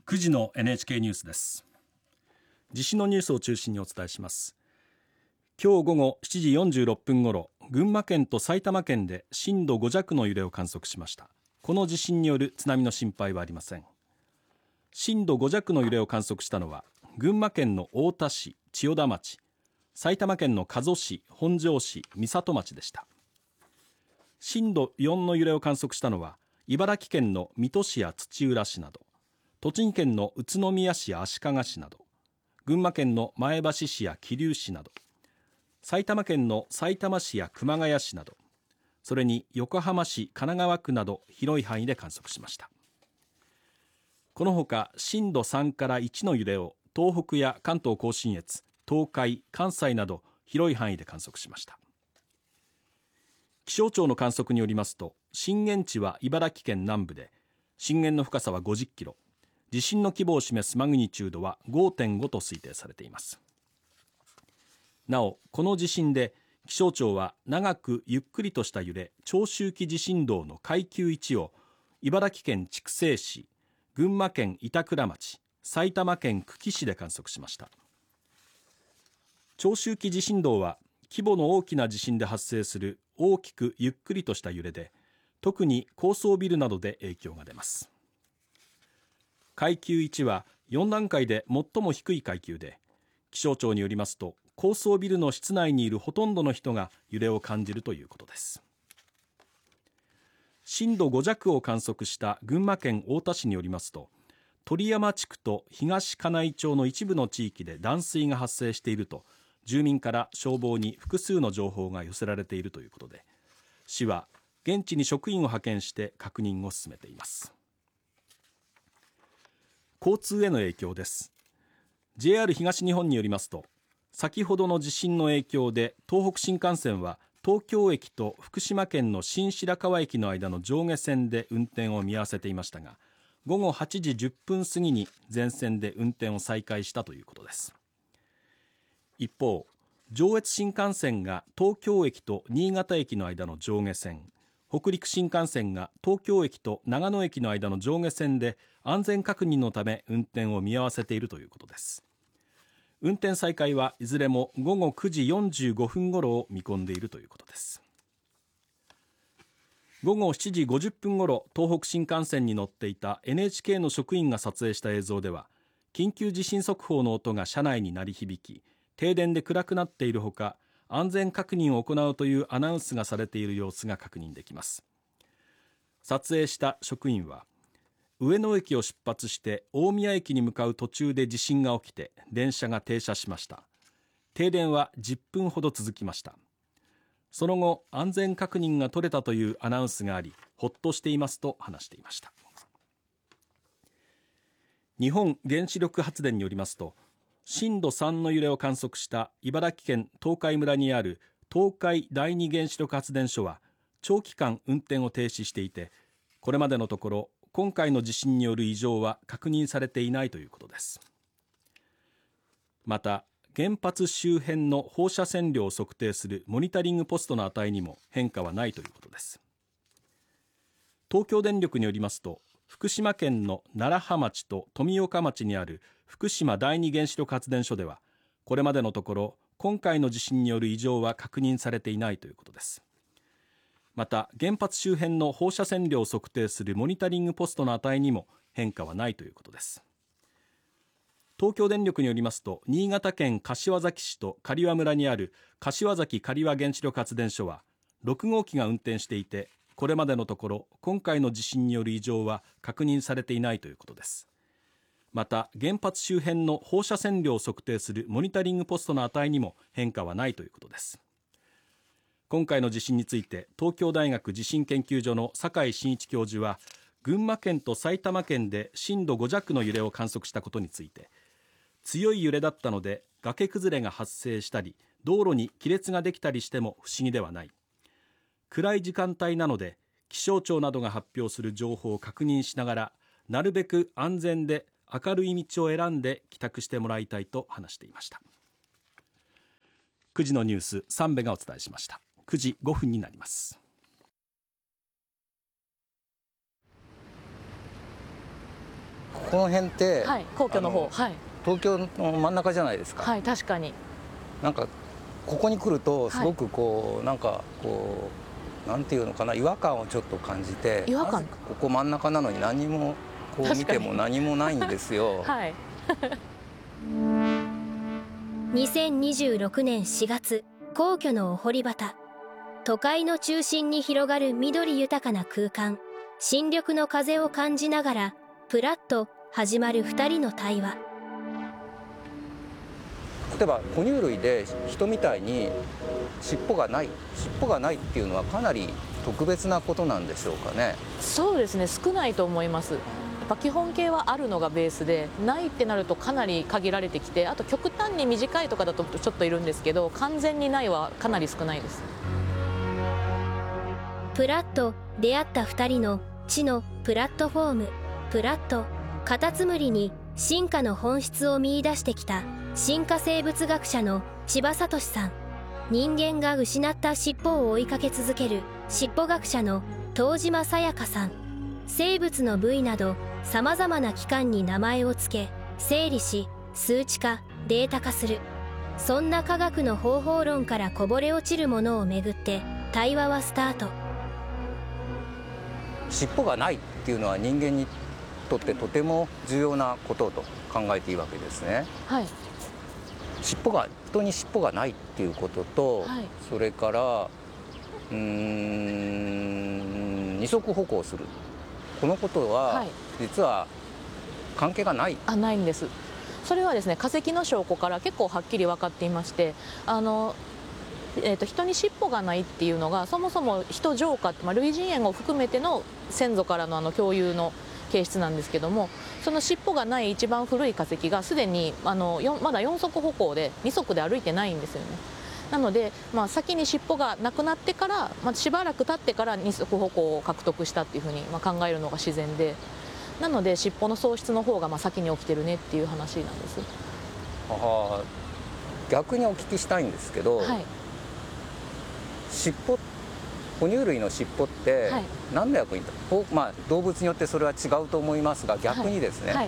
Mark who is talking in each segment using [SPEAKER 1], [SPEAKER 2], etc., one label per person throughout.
[SPEAKER 1] 9時の NHK ニュースです。地震のニュースを中心にお伝えします。今日午後7時46分ごろ、群馬県と埼玉県で震度5弱の揺れを観測しました。この地震による津波の心配はありません。震度5弱の揺れを観測したのは群馬県の太田市、千代田町、埼玉県の加須市、本庄市、美里町でした。震度4の揺れを観測したのは茨城県の水戸市や土浦市など、栃木県の宇都宮市や足利市など、群馬県の前橋市や桐生市など、埼玉県のさいたま市や熊谷市など、それに横浜市、神奈川区など広い範囲で観測しました。このほか震度3から1の揺れを東北や関東甲信越、東海、関西など広い範囲で観測しました。気象庁の観測によりますと、震源地は茨城県南部で、震源の深さは50キロ、地震の規模を示すマグニチュードは 5.5 と推定されています。なお、この地震で気象庁は長くゆっくりとした揺れ、長周期地震動の階級1を茨城県筑西市、群馬県板倉町、埼玉県久喜市で観測しました。長周期地震動は規模の大きな地震で発生する大きくゆっくりとした揺れで、特に高層ビルなどで影響が出ます。階級1は4段階で最も低い階級で、気象庁によりますと、高層ビルの室内にいるほとんどの人が揺れを感じるということです。震度5弱を観測した群馬県太田市によりますと、鳥山地区と東金井町の一部の地域で断水が発生していると、住民から消防に複数の情報が寄せられているということで、市は現地に職員を派遣して確認を進めています。交通への影響です。 JR 東日本によりますと、先ほどの地震の影響で東北新幹線は東京駅と福島県の新白河駅の間の上下線で運転を見合わせていましたが、午後8時10分過ぎに全線で運転を再開したということです。一方、上越新幹線が東京駅と新潟駅の間の上下線、北陸新幹線が東京駅と長野駅の間の上下線で安全確認のため運転を見合わせているということです。運転再開はいずれも午後9時45分ごろを見込んでいるということです。午後7時50分ごろ、東北新幹線に乗っていた NHK の職員が撮影した映像では、緊急地震速報の音が車内に鳴り響き、停電で暗くなっているほか、安全確認を行うというアナウンスがされている様子が確認できます。撮影した職員は、上野駅を出発して大宮駅に向かう途中で地震が起きて電車が停車しました。停電は10分ほど続きました。その後、安全確認が取れたというアナウンスがあり、ほっとしていますと話していました。日本原子力発電によりますと、震度3の揺れを観測した茨城県東海村にある東海第二原子力発電所は長期間運転を停止していて、これまでのところ今回の地震による異常は確認されていないということです。また、原発周辺の放射線量を測定するモニタリングポストの値にも変化はないということです。東京電力によりますと、福島県の楢葉町と富岡町にある福島第二原子力発電所では、これまでのところ今回の地震による異常は確認されていないということです。また、原発周辺の放射線量を測定するモニタリングポストの値にも変化はないということです。東京電力によりますと、新潟県柏崎市と刈羽村にある柏崎刈羽原子力発電所は6号機が運転していて、これまでのところ今回の地震による異常は確認されていないということです。また、原発周辺の放射線量を測定するモニタリングポストの値にも変化はないということです。今回の地震について、東京大学地震研究所の酒井真一教授は、群馬県と埼玉県で震度5弱の揺れを観測したことについて、強い揺れだったので崖崩れが発生したり道路に亀裂ができたりしても不思議ではない、暗い時間帯なので気象庁などが発表する情報を確認しながら、なるべく安全で明るい道を選んで帰宅してもらいたいと話していました。9時のニュース、三部がお伝えしました。9時5分になります。
[SPEAKER 2] この辺って、
[SPEAKER 3] はい、皇居の方、はい、
[SPEAKER 2] 東京の真ん中じゃないですか。
[SPEAKER 3] はい、確かに。
[SPEAKER 2] なんかここに来るとすごくこう、なんかこうなんていうのかな、違和感をちょっと感じて、
[SPEAKER 3] 違和感、
[SPEAKER 2] ここ真ん中なのに何もこう見ても何もないんですよ。
[SPEAKER 3] はい。
[SPEAKER 4] 2026年4月、皇居のお堀端。都会の中心に広がる緑豊かな空間、新緑の風を感じながらプラッと始まる2人の対話。
[SPEAKER 2] 例えば哺乳類で人みたいに尻尾がないっていうのはかなり特別なことなんでしょうかね。
[SPEAKER 3] そうですね、少ないと思います。やっぱ基本形はあるのがベースで、ないってなるとかなり限られてきて、あと極端に短いとかだとちょっといるんですけど、完全にないはかなり少ないです。
[SPEAKER 4] プラッと出会った2人の知のプラットフォーム、プラット。カタツムリに進化の本質を見出してきた進化生物学者の千葉聡さん、人間が失った尻尾を追いかけ続ける尻尾学者の東島さやかさん、生物の部位などさまざまな器官に名前を付け整理し数値化データ化する、そんな科学の方法論からこぼれ落ちるものをめぐって対話はスタート。
[SPEAKER 2] 尻尾がないっていうのは人間にとってとても重要なことと考えていいわけですね。
[SPEAKER 3] はい。
[SPEAKER 2] 人に尻尾がないっていうことと、
[SPEAKER 3] はい、
[SPEAKER 2] それから二足歩行する、このことは実は関係がない。
[SPEAKER 3] ないんです。それはですね、化石の証拠から結構はっきり分かっていまして、人に尻尾がないっていうのがそもそも人上化って、類人猿を含めての先祖からの共有の形質なんですけども、その尻尾がない一番古い化石がすでにまだ4足歩行で2足で歩いてないんですよね。なので、先に尻尾がなくなってから、しばらく経ってから2足歩行を獲得したっていうふうに考えるのが自然で、なので尻尾の喪失の方が先に起きてるねっていう話なんです。
[SPEAKER 2] 逆にお聞きしたいんですけど、
[SPEAKER 3] はい、
[SPEAKER 2] 哺乳類の尻尾って何の役に立つ、動物によってそれは違うと思いますが、逆にですね、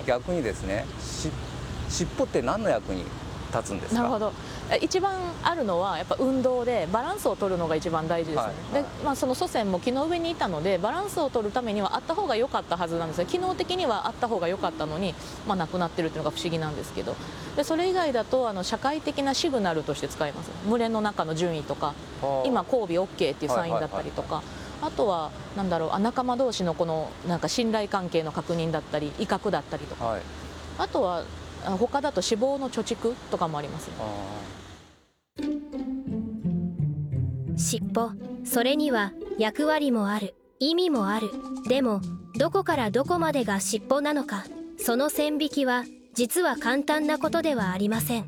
[SPEAKER 2] 尻尾って何の役に立つんですか？
[SPEAKER 3] なるほど。一番あるのはやっぱ運動でバランスを取るのが一番大事ですよね。で、その祖先も木の上にいたのでバランスを取るためにはあった方が良かったはずなんですよ。機能的にはあった方が良かったのに、なくなってるっていうのが不思議なんですけど、でそれ以外だと社会的なシグナルとして使います。群れの中の順位とか、今交尾 OK っていうサインだったりとか、あとは仲間同士のこの信頼関係の確認だったり威嚇だったりとか、あとは他だと脂肪の貯蓄とかもあります。
[SPEAKER 4] 尻尾、それには役割もある、意味もある。でもどこからどこまでが尻尾なのか、その線引きは実は簡単なことではありません。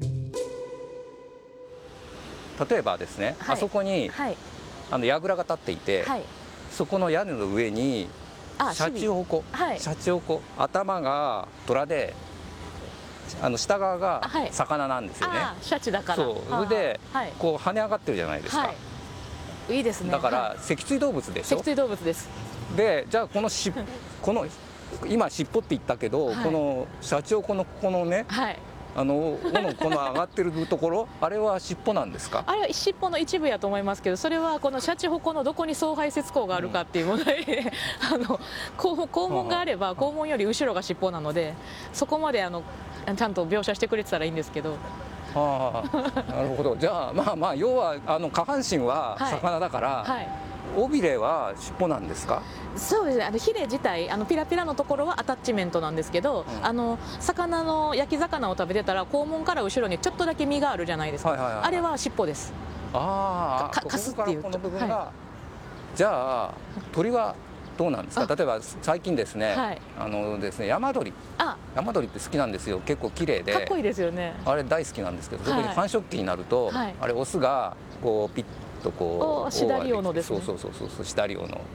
[SPEAKER 2] 例えばですね、あそこに櫓が立っていて、そこの屋根の上にシャチホコ、頭が虎で下側が魚なんですよね。
[SPEAKER 3] シャチだから。
[SPEAKER 2] そう、それでこう跳ね上がってるじゃないですか。
[SPEAKER 3] いいですね。
[SPEAKER 2] だから脊椎動物でしょ。
[SPEAKER 3] 脊椎動物です。
[SPEAKER 2] で、じゃあこの今尻尾って言ったけど、このシャチホコのこのね、この上がってるところ、あれは尻尾なんですか？
[SPEAKER 3] あれは尻尾の一部やと思いますけど、それはこのシャチホコのどこに総排泄口があるかっていう問題で、肛門があれば肛門より後ろが尻尾なので、そこまでちゃんと描写してくれてたらいいんですけど。
[SPEAKER 2] なるほど。じゃあ要は下半身は魚だから、尾びれは尻尾なんですか？
[SPEAKER 3] そうですね。ヒレ自体ピラピラのところはアタッチメントなんですけど、魚の焼き魚を食べてたら肛門から後ろにちょっとだけ身があるじゃないですか。あれは尻尾です。
[SPEAKER 2] かすっていうと、この部分が、じゃあ鳥はどうなんですか？例えば最近ですね、山鳥って好きなんですよ。結構綺麗でか
[SPEAKER 3] っこいいですよね。
[SPEAKER 2] あれ大好きなんですけど、特に繁殖期になると、あれオスがこうピッとこう
[SPEAKER 3] シダリオのですね。
[SPEAKER 2] そうシダリオの